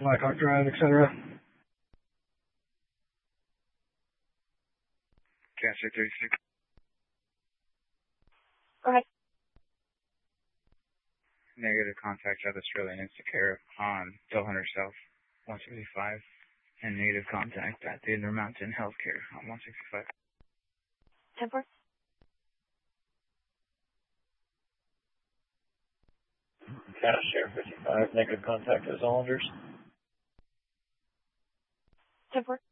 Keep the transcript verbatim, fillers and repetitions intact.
Blackhawk Drive, et cetera. Cancer thirty-six. Go ahead. Negative contact at Australian Institute on Bill Hunter South, one sixty-five. And negative contact at the Intermountain Healthcare on one sixty-five. ten four. Cash Share fifty-five, negative contact at Zollanders. ten four.